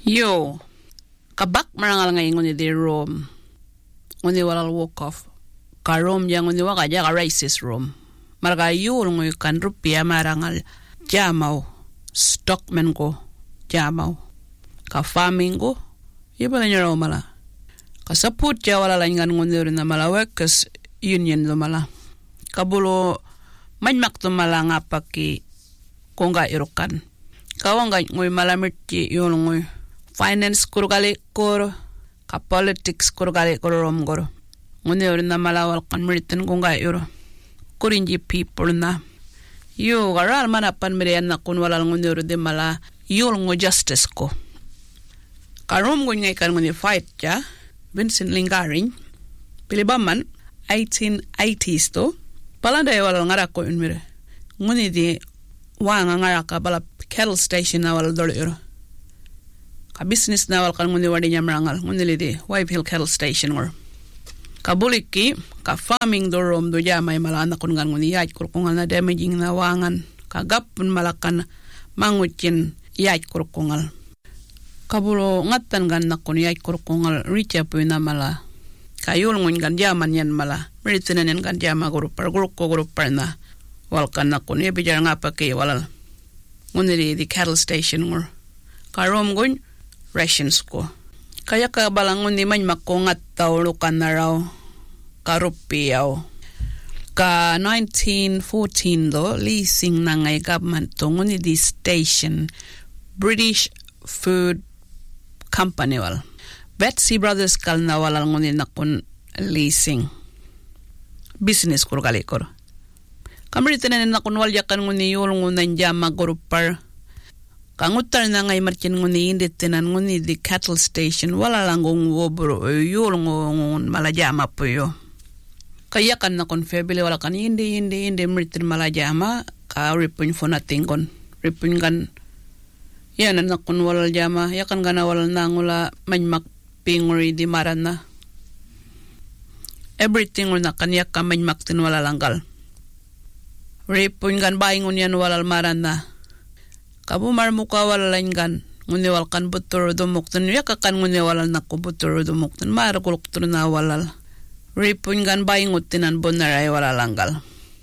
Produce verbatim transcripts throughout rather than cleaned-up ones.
Yo, kabak marangal ngay nguni di Rome. Nguni walal walk off. Ka Rome yang nguni waka ja ka racist Rome. Marga yul ngoy kan rupiah marangal jamaw. Stockman ko jamaw. Ka farming ko. Iba na niya mala. Ka saput ja wala langan nguni rin na mala workers union do mala. Kabulo manmak to mala nga paki konga irukan. Kawanga ngoy malamirti yul ngoy. Finance kurgali koro, ka politics kurgali koro rom goro. Ngune ori na malawal kan meritin kunga yoro. Kurinji people na. Yo garal manapan merian na kun walal ngune ori de mala yul ngo justice ko. Karom ngo ngay kan ngune fight ja, Vincent Lingaring, pilibaman, eighteen eighties to, palanda ya walal ngara ko unmire. Ngune di wanga ngara ka bala cattle station na walal dole yoro. Ka business na wal kan nguni wadi nyamrangal nguni lidi Wife Hill Cattle Station or ka buliki ka farming do rom do jamay malana kun ngan nguni yaj kurkungal na damaging na wangan ka gapun malakan mangutin yaj kurkungal kabulo ngatan gan na kun yaj kurkungal richa pu na mala kayul ngun gan jaman yan mala meritinan gan jama guru par guru ko guru par na wal kan na kun ebijar ngapa ke walal nguni lidi cattle station or ka rom gun rations ko. Kaya ka balangon di man makungat taulukan na raw karupiyaw. Ka nineteen fourteen do, leasing na ngay government to nguni di station British Food Company wal. Betsy Brothers kal na walal nguni na kun leasing. Business ko gali ko. Kamaritin na na kun walyakan nguni yul ngunan jama gurupar. Kangutar na ngay marchin nguni indit tinan nguni di cattle station wala lang ngung wobro yul ngung malajama po yo. Kaya kan na kon febile wala kan indi indi indi marchin malajama ka ripun fo nating kon ripun kan yan na kon wala jama yakan gana wala nangula manmak pinguri di marana. Everything na kan yakka manmak tin wala langgal. Ripun kan baingon yan wala marana. Kabu marmuka walain kan nguni wal kan butur dumukten ya kakan nguni walal nakku butur dumukten mar kuluktur na walal ripun kan baingutinan bonarai walalanggal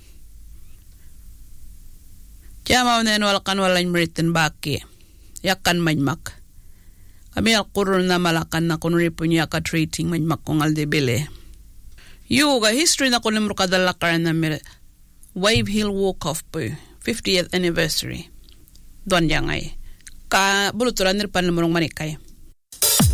jama unen wal kan walain meritin baki yakan majmak kami al kurun na malakan na kun ripun yaka treating majmak kung al debile yuga history na kun murkadalakaran na mir Wave Hill Walk Off po fiftieth anniversary Don jangay. Ka buluturan nir pan lumurong manikay.